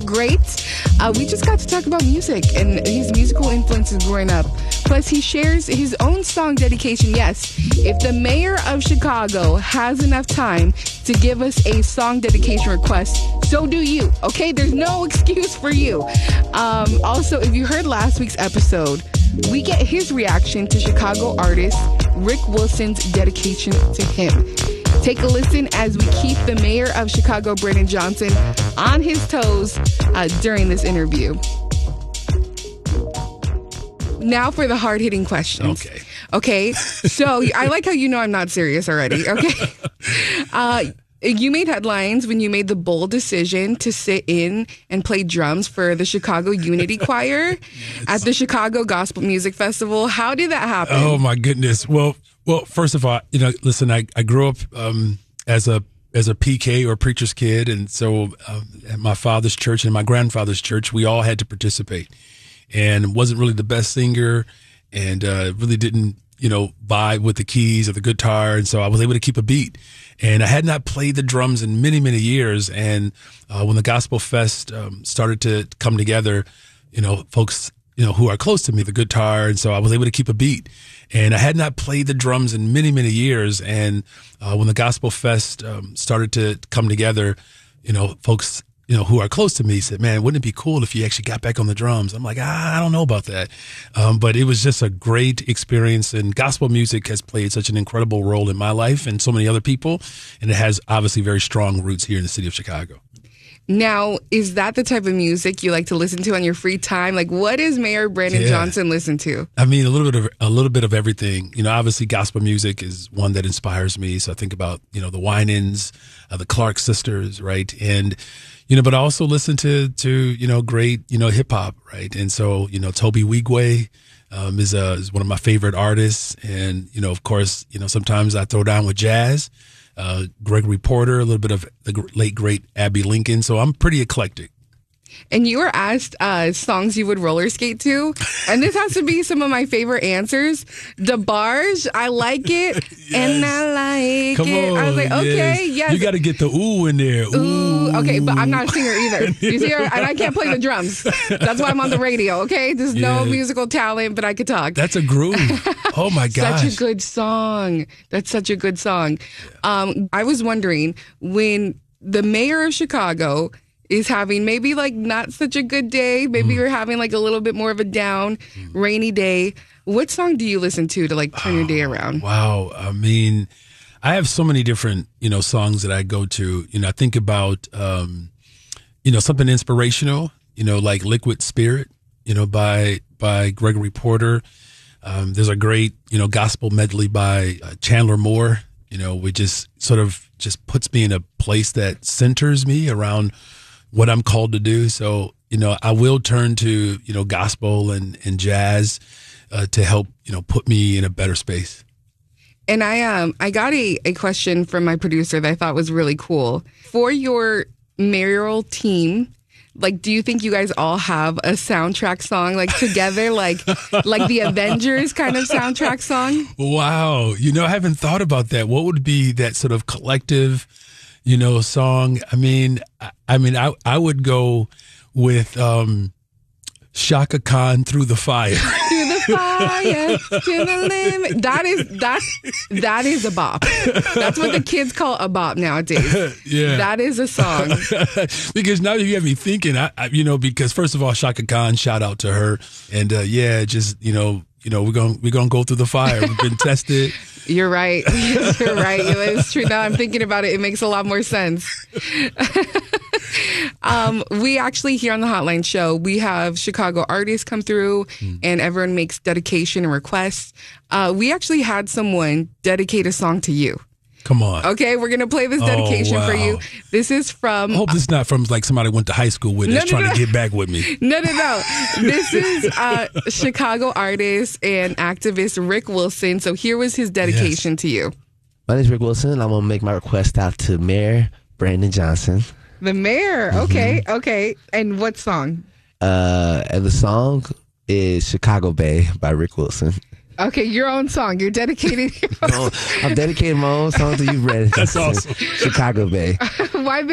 great. We just got to talk about music and his musical influences growing up. Plus, he shares his own song dedication. Yes, if the mayor of Chicago has enough time to give us a song dedication request, so do you, okay? There's no excuse for you. Also, if you heard last week's episode, we get his reaction to Chicago artist Rick Wilson's dedication to him. Take a listen as we keep the mayor of Chicago, Brandon Johnson, on his toes during this interview. Now for the hard-hitting questions. Okay. So I like how you know I'm not serious already. Okay. You made headlines when you made the bold decision to sit in and play drums for the Chicago Unity Choir at the Chicago Gospel Music Festival. How did that happen? Oh my goodness. Well, first of all, listen, I grew up as a PK or preacher's kid, and so at my father's church and my grandfather's church, we all had to participate. And wasn't really the best singer, and really didn't vibe with the keys or the guitar, and so I was able to keep a beat. And I had not played the drums in many, many years. And when the Gospel Fest started to come together, folks, who are close to me, the guitar, and so I was able to keep a beat. And I had not played the drums in many, many years. And when the Gospel Fest started to come together, folks, who are close to me said, man, wouldn't it be cool if you actually got back on the drums? I'm like, I don't know about that. But it was just a great experience, and gospel music has played such an incredible role in my life and so many other people. And it has obviously very strong roots here in the city of Chicago. Now, is that the type of music you like to listen to on your free time? Like, what does Mayor Brandon Johnson listen to? I mean, a little bit of everything. Obviously, gospel music is one that inspires me. So I think about the Winans, the Clark sisters, right, and but I also listen to great hip hop, right, and so Toby Wigwe is one of my favorite artists, and of course sometimes I throw down with jazz. Gregory Porter, a little bit of the late, great Abby Lincoln. So I'm pretty eclectic. And you were asked songs you would roller skate to. And this has to be some of my favorite answers. DeBarge, I like it. Yes. And I like Come it. on, I was like, okay, yes. You got to get the ooh in there. Ooh. Okay, but I'm not a singer either. You see, and I can't play the drums. That's why I'm on the radio, okay? There's no musical talent, but I could talk. That's a groove. Oh, my gosh. Such a good song. That's such a good song. I was wondering, when the mayor of Chicago is having maybe like not such a good day, maybe you're having like a little bit more of a down, rainy day, what song do you listen to like turn your day around? Wow. I mean, I have so many different, songs that I go to. I think about, something inspirational, like Liquid Spirit, by Gregory Porter. There's a great, gospel medley by Chandler Moore, which just sort of just puts me in a place that centers me around what I'm called to do. So, I will turn to, gospel and jazz to help, put me in a better space. And I got a question from my producer that I thought was really cool. For your mayoral team, like, do you think you guys all have a soundtrack song, like, together, like the Avengers kind of soundtrack song? Wow. I haven't thought about that. What would be that sort of collective, song? I mean, I would go with Chaka Khan, Through the Fire. Through the fire, to the limit. That is a bop. That's what the kids call a bop nowadays. Yeah. That is a song. Because now you have me thinking, because first of all, Chaka Khan, shout out to her. And we're gonna go through the fire. We've been tested. You're right. You're right. It's true. Now I'm thinking about it. It makes a lot more sense. We actually, here on the Hotline Show, we have Chicago artists come through and everyone makes dedication and requests. We actually had someone dedicate a song to you. Come on. Okay, we're going to play this dedication for you. This is from... I hope this is not from like somebody I went to high school with that's trying to get back with me. No. This is Chicago artist and activist Rick Wilson. So here was his dedication to you. My name is Rick Wilson. I'm going to make my request out to Mayor Brandon Johnson. The mayor. Okay. And what song? And the song is Chicago Bay by Rick Wilson. Okay, your own song. You're dedicating your own. I'm dedicating my own song to you, Brandon. That's awesome. Chicago Bay. Why